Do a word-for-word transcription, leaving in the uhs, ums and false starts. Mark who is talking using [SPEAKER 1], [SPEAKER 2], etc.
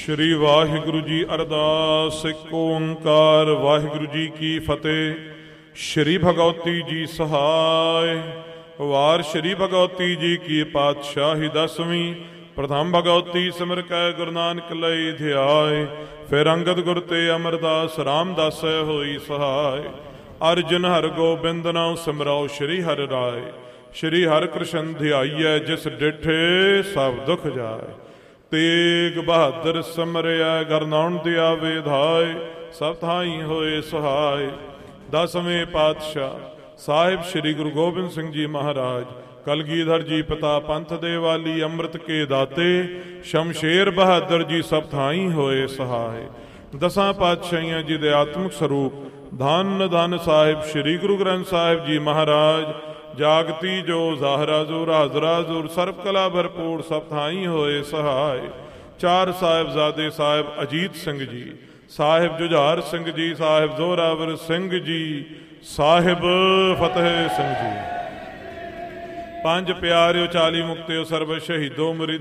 [SPEAKER 1] ਸ਼੍ਰੀ ਵਾਹਿਗੁਰੂ ਜੀ ਅਰਦਾਸ। ਏਕ ਓੰਕਾਰ ਵਾਹਿਗੁਰੂ ਜੀ ਕੀ ਫਤਿਹ। ਸ਼੍ਰੀ ਭਗਵਤੀ ਜੀ ਸਹਾਇ। ਵਾਰ ਸ਼੍ਰੀ ਭਗਵਤੀ ਜੀ ਕੀ ਪਾਤਸ਼ਾਹੀ ਦਸਵੀਂ। ਪ੍ਰਥਮ ਭਗਵਤੀ ਸਿਮਰ ਕੈ ਗੁਰੂ ਨਾਨਕ ਲਈ ਧਿਆਏ। ਫਿਰ ਅੰਗਦ ਗੁਰ ਤੇ ਅਮਰਦਾਸ ਰਾਮਦਾਸ ਹੋਈ ਸਹਾਇ। ਅਰਜਨ ਹਰ ਗੋਬਿੰਦ ਨਾਮ ਸਿਮਰਾਓ ਸ਼੍ਰੀ ਹਰਿ ਰਾਏ। ਸ਼੍ਰੀ ਹਰਿ ਕ੍ਰਿਸ਼ਨ ਧਿਆਈਐ ਜਿਸ ਡਿਠੇ ਸਭ ਦੁਖ ਜਾਏ। ਤੇਗ ਬਹਾਦਰ ਸਿਮਰਿਆ ਗਰਨਾਉਣ ਦਿਆ ਵਿਧਾਏ। ਸਭ ਥਾਈ ਹੋਏ ਸਹਾਇ। ਦਸਵੇਂ ਪਾਤਸ਼ਾਹ ਸਾਹਿਬ ਸ਼੍ਰੀ ਗੁਰੂ ਗੋਬਿੰਦ ਸਿੰਘ ਜੀ ਮਹਾਰਾਜ ਕਲਗੀਧਰ ਜੀ ਪਿਤਾ ਪੰਥ ਦੇ ਵਾਲੀ ਅੰਮ੍ਰਿਤ ਕੇ ਦਾਤੇ ਸ਼ਮਸ਼ੇਰ ਬਹਾਦਰ ਜੀ ਸਭ ਥਾਈ ਹੋਏ ਸਹਾਇ। ਦਸਾਂ ਪਾਤਸ਼ਾਹੀਆਂ ਜੀ ਦੇ ਆਤਮਿਕ ਸਰੂਪ ਧੰਨ ਧੰਨ ਸਾਹਿਬ ਸ਼੍ਰੀ ਗੁਰੂ ਗ੍ਰੰਥ ਸਾਹਿਬ ਜੀ ਮਹਾਰਾਜ ਜਾਗਤੀ ਜੋ ਜ਼ਾਹਰਾ ਜ਼ੁਰ ਹਾਜ਼ਰਾ ਜ਼ੁਰ ਸਰਬ ਕਲਾ ਭਰਪੂਰ ਸਭ ਥਾਈ ਹੋਏ ਸਹਾਇ। ਚਾਰ ਸਾਹਿਬਜ਼ਾਦੇ ਸਾਹਿਬ ਅਜੀਤ ਸਿੰਘ ਜੀ, ਸਾਹਿਬ ਜੁਝਾਰ ਸਿੰਘ ਜੀ, ਸਾਹਿਬ ਜ਼ੋਰਾਵਰ ਸਿੰਘ ਜੀ, ਸਾਹਿਬ ਫਤਿਹ ਸਿੰਘ ਜੀ। ਪੰਜ ਪਿਆਰਿਓ ਚਾਲੀ ਮੁਕਤਿਓ ਸਰਬ ਸ਼ਹੀਦੋ ਮੁਰੀਦ